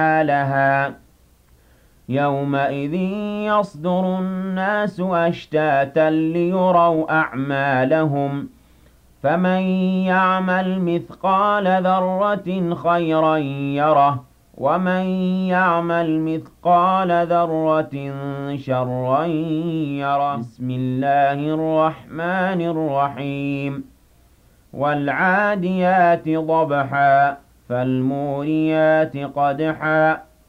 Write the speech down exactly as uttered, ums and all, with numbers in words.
لها يومئذ يصدر الناس أشتاتا ليروا أعمالهم فمن يعمل مثقال ذرة خيرا يره ومن يعمل مثقال ذرة شرا يره بسم الله الرحمن الرحيم والعاديات ضبحا فالموريات قدحا